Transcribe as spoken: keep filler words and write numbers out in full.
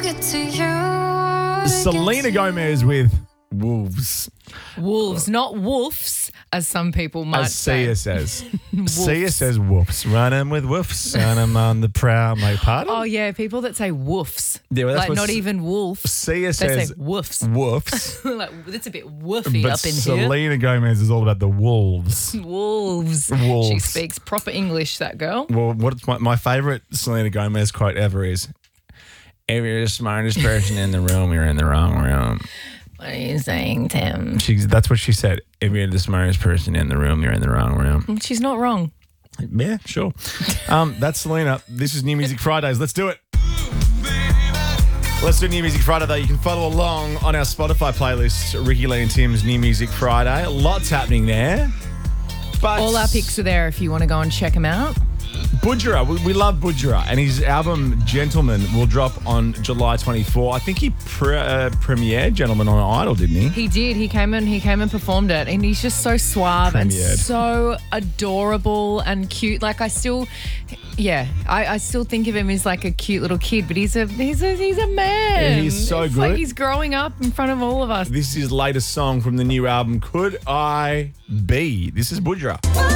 to you. Selena Gomez with Wolves. Wolves, not wolves, as some people might As say. Sia says. Sia says woofs. Running with woofs. And I'm on the prowl. My pardon? Oh, yeah, people that say woofs. Yeah, well, that's like what not S- even wolves. Sia They says say woofs. woofs. like, it's a bit woofy But up in Selena Gomez is all about the wolves. here. Wolves. Wolves. She speaks proper English, that girl. Well, what's my, my favorite Selena Gomez quote ever is, if you're the smartest person in the room, you're in the wrong room. What are you saying, Tim? She's, that's what she said. If you're the smartest person in the room, you're in the wrong room. She's not wrong. Yeah, sure. Um, that's Selena. This is New Music Fridays. Let's do it. Let's do New Music Friday, though. You can follow along on our Spotify playlist, Ricky Lee and Tim's New Music Friday. Lots happening there. But All our picks are there if you want to go and check them out. Budgerah, we, we love Budgerah, and his album Gentleman will drop on July twenty-fourth. I think he pre- uh, premiered Gentleman on Idol, didn't he? He did. He came and he came and performed it, and he's just so suave and Premiered. so adorable and cute. Like I still, yeah, I, I still think of him as like a cute little kid, but he's a he's a he's a man. Yeah, he's so it's good. Like he's growing up in front of all of us. This is his latest song from the new album, Could I Be? This is Budgerah.